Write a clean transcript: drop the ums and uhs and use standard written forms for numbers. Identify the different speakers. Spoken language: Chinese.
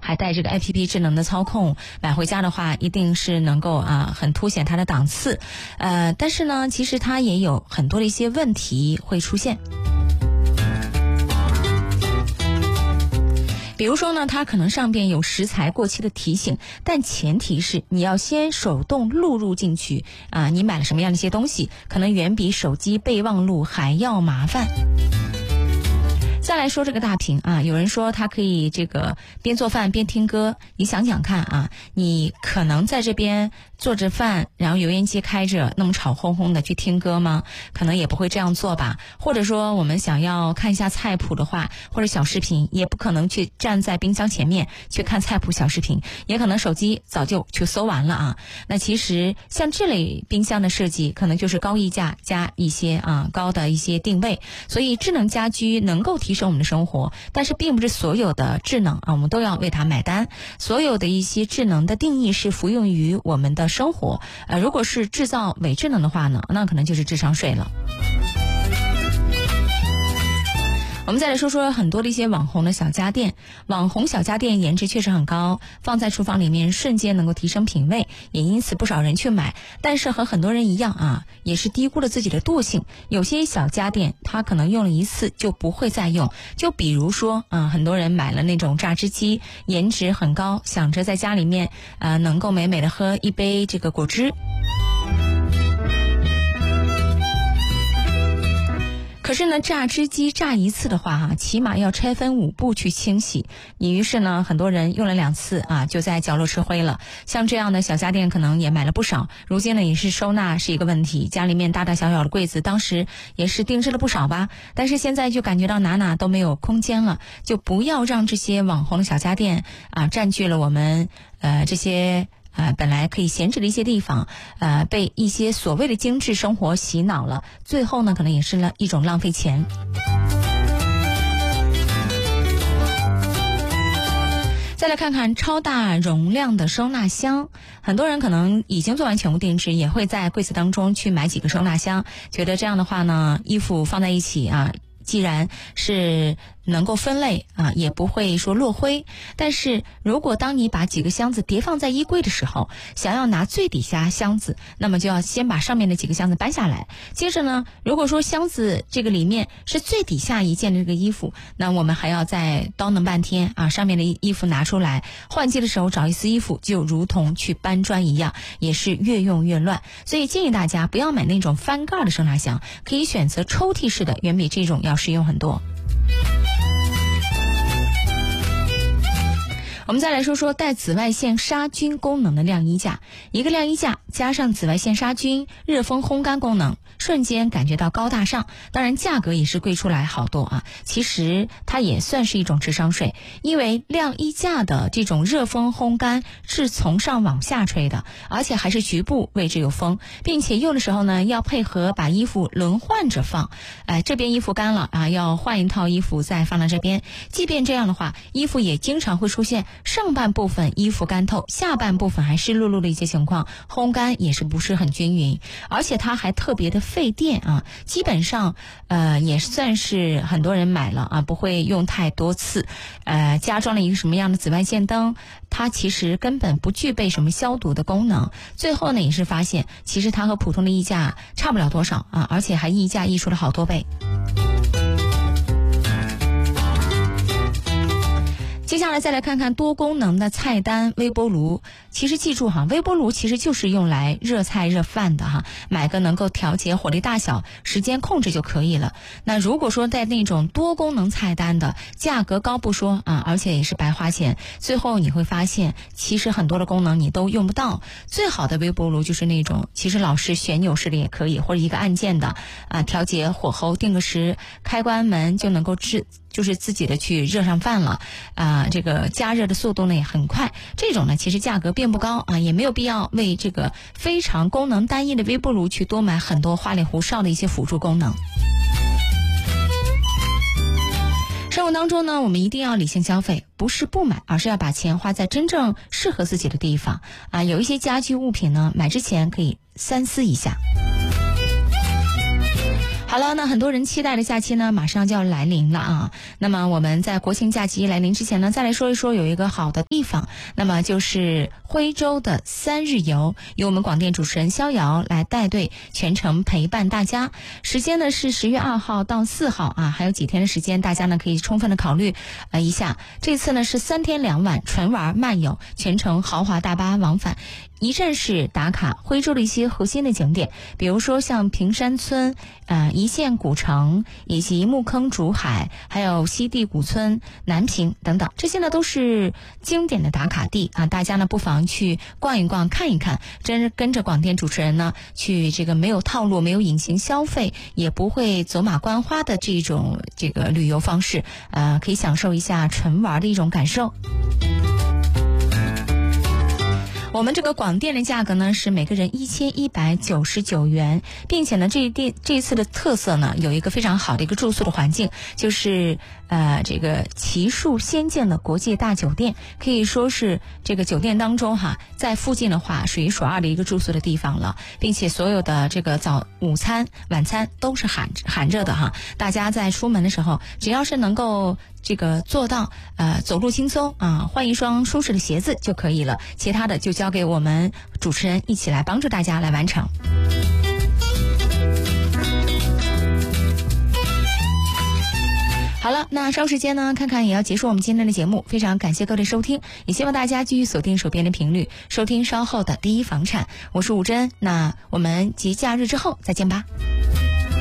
Speaker 1: 还带这个 APP 智能的操控，买回家的话一定是能够很凸显它的档次。但是呢，其实它也有很多的一些问题会出现。比如说呢，它可能上边有食材过期的提醒，但前提是你要先手动录入进去你买了什么样的一些东西，可能远比手机备忘录还要麻烦。再来说这个大屏有人说它可以这个边做饭边听歌，你想想看你可能在这边做着饭，然后油烟机开着，那么吵哄哄的去听歌吗？可能也不会这样做吧。或者说我们想要看一下菜谱的话，或者小视频，也不可能去站在冰箱前面去看菜谱小视频，也可能手机早就去搜完了那其实像这类冰箱的设计，可能就是高溢价加一些高的一些定位。所以智能家居能够提升我们的生活，但是并不是所有的智能我们都要为它买单。所有的一些智能的定义是服用于我们的生活如果是制造伪智能的话呢，那可能就是智商税了。我们再来说说很多的一些网红的小家电。网红小家电颜值确实很高，放在厨房里面瞬间能够提升品味，也因此不少人去买。但是和很多人一样也是低估了自己的惰性。有些小家电它可能用了一次就不会再用，就比如说很多人买了那种榨汁机，颜值很高，想着在家里面能够美美的喝一杯这个果汁。可是呢，榨汁机榨一次的话起码要拆分5步去清洗。于是呢，很多人用了2次就在角落吃灰了。像这样的小家电可能也买了不少，如今呢也是收纳是一个问题。家里面大大小小的柜子，当时也是定制了不少吧，但是现在就感觉到哪哪都没有空间了。就不要让这些网红的小家电占据了我们这些本来可以闲置的一些地方，被一些所谓的精致生活洗脑了，最后呢，可能也是一种浪费钱。再来看看超大容量的收纳箱，很多人可能已经做完全屋定制，也会在柜子当中去买几个收纳箱，觉得这样的话呢，衣服放在一起既然是能够分类也不会说落灰。但是如果当你把几个箱子叠放在衣柜的时候，想要拿最底下箱子，那么就要先把上面的几个箱子搬下来。接着呢，如果说箱子这个里面是最底下一件的这个衣服，那我们还要再叨弄半天上面的衣服拿出来，换季的时候找一丝衣服，就如同去搬砖一样，也是越用越乱。所以建议大家不要买那种翻盖的收纳箱，可以选择抽屉式的，远比这种要实用很多。我们再来说说带紫外线杀菌功能的晾衣架。一个晾衣架加上紫外线杀菌、热风烘干功能，瞬间感觉到高大上。当然价格也是贵出来好多其实它也算是一种智商税，因为晾衣架的这种热风烘干是从上往下吹的，而且还是局部位置有风，并且用的时候呢，要配合把衣服轮换着放。这边衣服干了要换一套衣服再放到这边。即便这样的话，衣服也经常会出现上半部分衣服干透，下半部分还湿漉漉的一些情况，烘干也是不是很均匀，而且它还特别的费电基本上也算是很多人买了不会用太多次。加装了一个什么样的紫外线灯，它其实根本不具备什么消毒的功能。最后呢，也是发现其实它和普通的衣架差不了多少而且还溢价溢出了好多倍。接下来再来看看多功能的菜单微波炉。其实记住微波炉其实就是用来热菜热饭的买个能够调节火力大小、时间控制就可以了。那如果说在那种多功能菜单的，价格高不说而且也是白花钱，最后你会发现其实很多的功能你都用不到。最好的微波炉就是那种其实老式旋钮式的也可以，或者一个按键的调节火候，定个时，开关门就能够就是自己的去热上饭了这个加热的速度呢也很快。这种呢其实价格并不高也没有必要为这个非常功能单一的微波炉去多买很多花里胡哨的一些辅助功能。生活当中呢，我们一定要理性消费，不是不买，而是要把钱花在真正适合自己的地方有一些家居物品呢，买之前可以三思一下。 好了，那很多人期待的假期呢，马上就要来临了啊。那么我们在国庆假期来临之前呢，再来说一说有一个好的地方，那么就是徽州的3日游，由我们广电主持人逍遥来带队全程陪伴大家。时间呢是10月2号到4号啊，还有几天的时间，大家呢可以充分的考虑一下。这次呢是3天2晚纯玩漫游，全程豪华大巴往返。一站式打卡徽州的一些核心的景点，比如说像平山村、一线古城以及木坑竹海，还有西递古村、南平等等，这些呢都是经典的打卡地啊，大家呢不妨去逛一逛、看一看，真是跟着广电主持人呢去这个没有套路、没有隐形消费，也不会走马观花的这种旅游方式，可以享受一下纯玩的一种感受。我们这个广电的价格呢是每个人1199元，并且呢这一次的特色呢有一个非常好的一个住宿的环境，就是这个奇树仙境的国际大酒店，可以说是这个酒店当中在附近的话数一数二的一个住宿的地方了，并且所有的这个午餐、晚餐都是含着的哈。大家在出门的时候，只要是能够做到走路轻松啊，换一双舒适的鞋子就可以了，其他的就交给我们主持人一起来帮助大家来完成。好了，那稍时间呢，看看也要结束我们今天的节目，非常感谢各位收听，也希望大家继续锁定手边的频率，收听稍后的第一房产，我是吴珍，那我们节假日之后再见吧。